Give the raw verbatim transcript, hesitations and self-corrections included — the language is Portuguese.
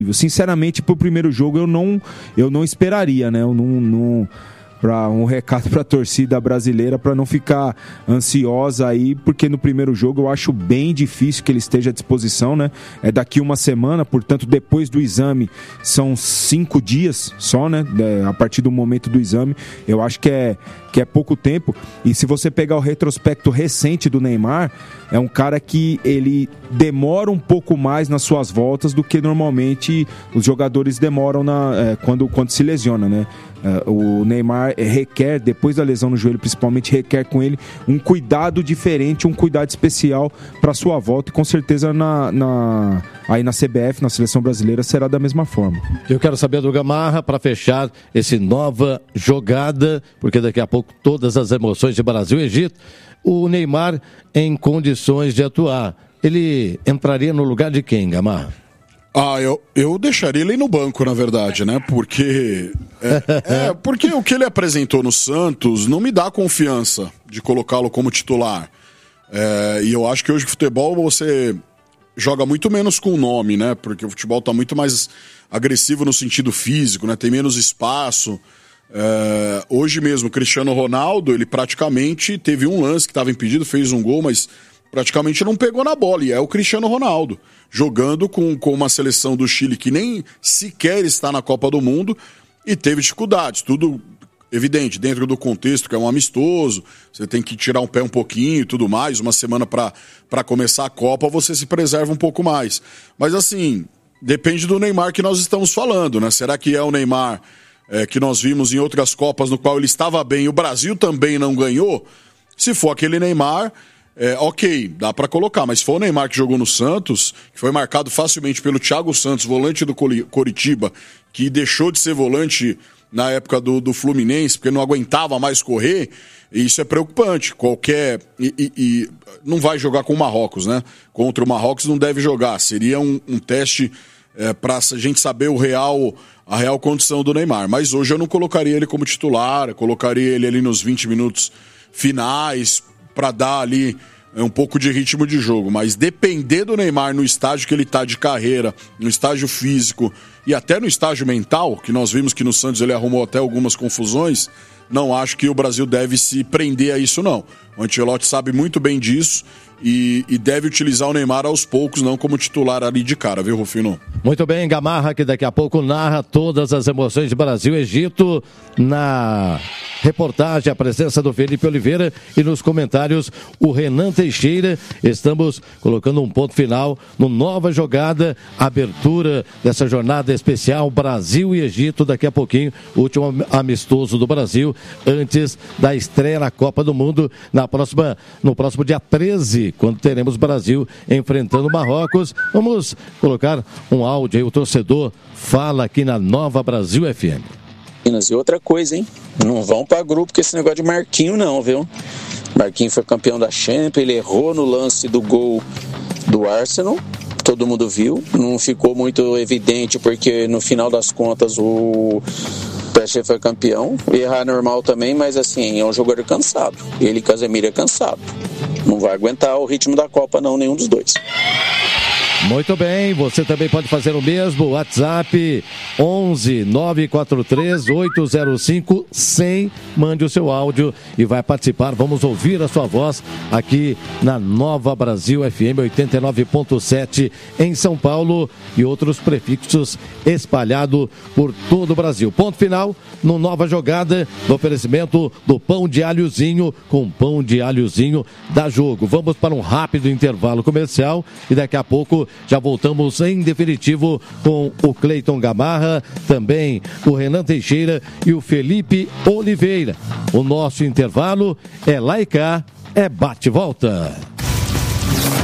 Sinceramente, pro primeiro jogo eu não, eu não esperaria, né? Eu não, não, pra, um recado para a torcida brasileira para não ficar ansiosa aí, porque no primeiro jogo eu acho bem difícil que ele esteja à disposição, né? É daqui uma semana, portanto, depois do exame são cinco dias só, né? É, a partir do momento do exame, eu acho que é, que é pouco tempo. E se você pegar o retrospecto recente do Neymar, é um cara que ele demora um pouco mais nas suas voltas do que normalmente os jogadores demoram na, é, quando, quando se lesiona, né? É, o Neymar requer, depois da lesão no joelho principalmente, requer com ele um cuidado diferente, um cuidado especial para sua volta, e com certeza na, na, aí na C B F, na Seleção Brasileira, será da mesma forma. Eu quero saber do Gamarra, para fechar esse nova jogada, porque daqui a pouco todas as emoções de Brasil e Egito, o Neymar em condições de atuar, ele entraria no lugar de quem, Gamarra? Ah, eu, eu deixaria ele no banco, na verdade, né? Porque, é, é, porque o que ele apresentou no Santos não me dá confiança de colocá-lo como titular. É, e eu acho que hoje o futebol você joga muito menos com o nome, né? Porque o futebol está muito mais agressivo no sentido físico, né? Tem menos espaço. É, hoje mesmo, o Cristiano Ronaldo, ele praticamente teve um lance que estava impedido, fez um gol, mas praticamente não pegou na bola, e é o Cristiano Ronaldo, jogando com, com uma seleção do Chile que nem sequer está na Copa do Mundo e teve dificuldades, tudo evidente, dentro do contexto que é um amistoso, você tem que tirar um pé um pouquinho e tudo mais, uma semana para para começar a Copa, você se preserva um pouco mais. Mas assim, depende do Neymar que nós estamos falando, né? Será que é o Neymar é, que nós vimos em outras Copas no qual ele estava bem e o Brasil também não ganhou? Se for aquele Neymar, é, ok, dá pra colocar, mas se for o Neymar que jogou no Santos, que foi marcado facilmente pelo Thiago Santos, volante do Coritiba, que deixou de ser volante na época do, do Fluminense, porque não aguentava mais correr, e isso é preocupante. Qualquer... E, e, e não vai jogar com o Marrocos, né? Contra o Marrocos não deve jogar. Seria um, um teste é, pra a gente saber o real, a real condição do Neymar. Mas hoje eu não colocaria ele como titular, eu colocaria ele ali nos vinte minutos finais, para dar ali um pouco de ritmo de jogo, mas depender do Neymar no estágio que ele está de carreira, no estágio físico e até no estágio mental, que nós vimos que no Santos ele arrumou até algumas confusões, não acho que o Brasil deve se prender a isso, não. O Ancelotti sabe muito bem disso e, e deve utilizar o Neymar aos poucos, não como titular ali de cara, viu, Rufino? Muito bem, Gamarra, que daqui a pouco narra todas as emoções de Brasil e Egito na reportagem, a presença do Felipe Oliveira e nos comentários o Renan Teixeira. Estamos colocando um ponto final no Nova Jogada, abertura dessa jornada especial Brasil e Egito, daqui a pouquinho, último amistoso do Brasil, antes da estreia na Copa do Mundo, na próxima, no próximo dia treze, quando teremos Brasil enfrentando Marrocos. Vamos colocar um áudio aí, o torcedor fala aqui na Nova Brasil F M. E outra coisa, hein? Não vão pra grupo com esse negócio de Marquinho não, viu? Marquinho foi campeão da Champions, ele errou no lance do gol do Arsenal, todo mundo viu, não ficou muito evidente porque no final das contas o P S G foi campeão, errar normal também, mas assim, é um jogador cansado, ele e Casemiro é cansado, não vai aguentar o ritmo da Copa não, nenhum dos dois. Muito bem, você também pode fazer o mesmo, WhatsApp onze nove quatro três oito zero cinco cem, mande o seu áudio e vai participar, vamos ouvir a sua voz aqui na Nova Brasil F M oitenta e nove ponto sete em São Paulo e outros prefixos espalhados por todo o Brasil. Ponto final no Nova Jogada, no oferecimento do pão de alhozinho, com pão de alhozinho da Jogo. Vamos para um rápido intervalo comercial e daqui a pouco já voltamos em definitivo com o Cleiton Gamarra, também o Renan Teixeira e o Felipe Oliveira. O nosso intervalo é lá e cá, é bate-volta.